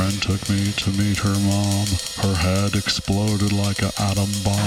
friend took me to meet her mom. Her head exploded like an atom bomb.